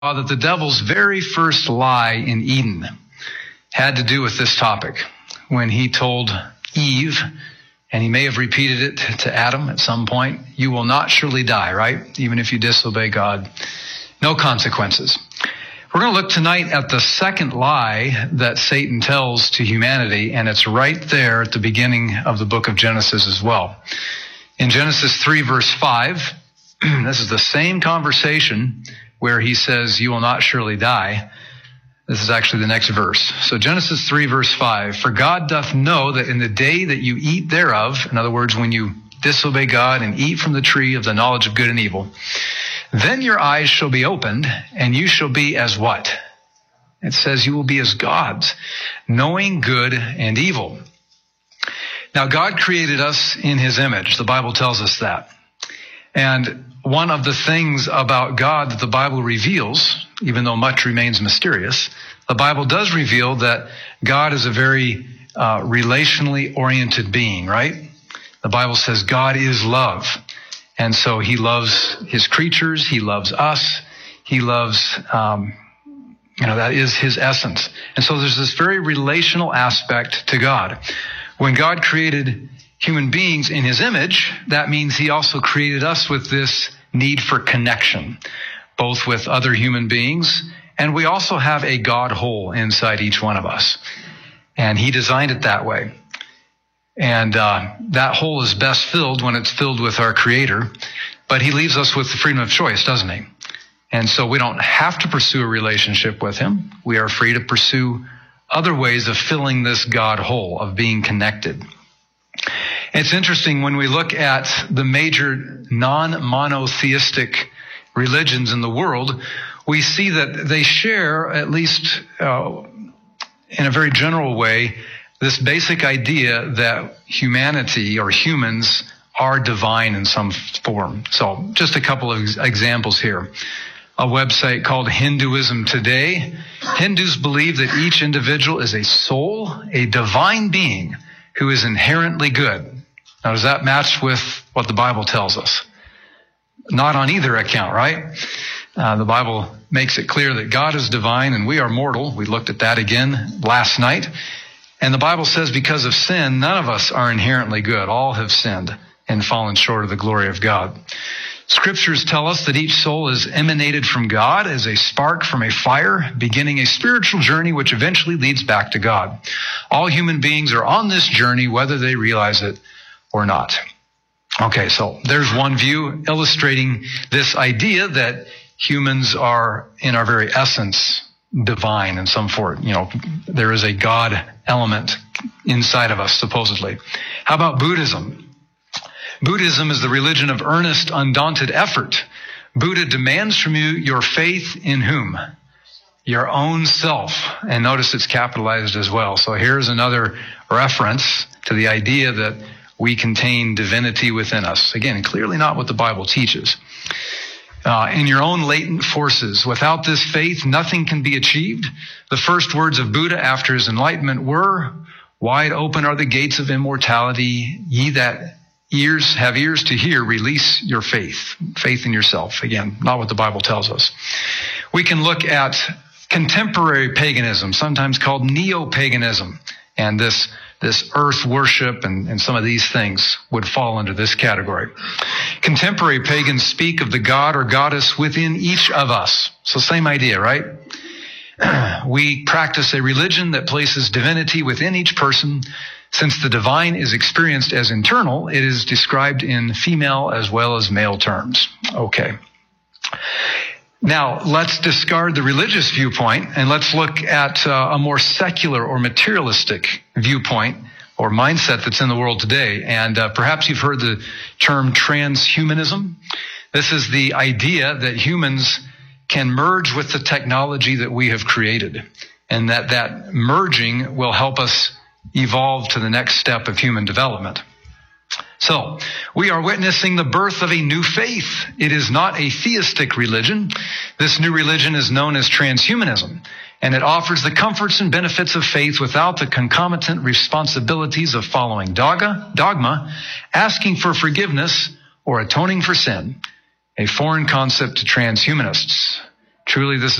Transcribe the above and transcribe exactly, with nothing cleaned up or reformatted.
that the devil's very first lie in Eden had to do with this topic when he told Eve, and he may have repeated it to Adam at some point, you will not surely die, right? Even if you disobey God, no consequences. We're going to look tonight at the second lie that Satan tells to humanity, and it's right there at the beginning of the book of Genesis as well. In Genesis three, verse five, this is the same conversation where he says, you will not surely die. This is actually the next verse. So Genesis three, verse five, for God doth know that in the day that you eat thereof, in other words, when you disobey God and eat from the tree of the knowledge of good and evil, then your eyes shall be opened, and you shall be as what? It says you will be as gods, knowing good and evil. Now, God created us in his image. The Bible tells us that. And one of the things about God that the Bible reveals, even though much remains mysterious, the Bible does reveal that God is a very uh, relationally oriented being, right? The Bible says God is love. And so he loves his creatures. He loves us. He loves, um, you know, that is his essence. And so there's this very relational aspect to God. When God created human beings in his image, that means he also created us with this need for connection, both with other human beings, and we also have a God hole inside each one of us. And he designed it that way. And uh, that hole is best filled when it's filled with our Creator, but he leaves us with the freedom of choice, doesn't he? And so we don't have to pursue a relationship with him. We are free to pursue other ways of filling this God hole, of being connected. It's interesting when we look at the major non-monotheistic religions in the world, we see that they share, at least uh, in a very general way, this basic idea that humanity or humans are divine in some form. So just a couple of examples here. A website called Hinduism Today. Hindus believe that each individual is a soul, a divine being who is inherently good. Now, does that match with what the Bible tells us? Not on either account, right? Uh, the Bible makes it clear that God is divine and we are mortal. We looked at that again last night. And the Bible says because of sin, none of us are inherently good. All have sinned and fallen short of the glory of God. Scriptures tell us that each soul is emanated from God as a spark from a fire, beginning a spiritual journey which eventually leads back to God. All human beings are on this journey, whether they realize it or not. Okay, so there's one view illustrating this idea that humans are, in our very essence, divine in some form. You know, there is a God element inside of us, supposedly. How about Buddhism? Buddhism is the religion of earnest, undaunted effort. Buddha demands from you your faith in whom? Your own self. And notice it's capitalized as well. So here's another reference to the idea that we contain divinity within us. Again, clearly not what the Bible teaches. Uh, in your own latent forces. Without this faith, nothing can be achieved. The first words of Buddha after his enlightenment were, wide open are the gates of immortality. Ye that ears have ears to hear, release your faith. Faith in yourself. Again, not what the Bible tells us. We can look at contemporary paganism, sometimes called neo-paganism. And this This earth worship and, and some of these things would fall under this category. Contemporary pagans speak of the god or goddess within each of us. So same idea, right? We practice a religion that places divinity within each person. Since the divine is experienced as internal, it is described in female as well as male terms. Okay. Now, let's discard the religious viewpoint and let's look at uh, a more secular or materialistic viewpoint or mindset that's in the world today. And uh, perhaps you've heard the term transhumanism. This is the idea that humans can merge with the technology that we have created, and that that merging will help us evolve to the next step of human development. So, we are witnessing the birth of a new faith. It is not a theistic religion. This new religion is known as transhumanism, and it offers the comforts and benefits of faith without the concomitant responsibilities of following dogma, dogma, asking for forgiveness, or atoning for sin, a foreign concept to transhumanists. Truly, this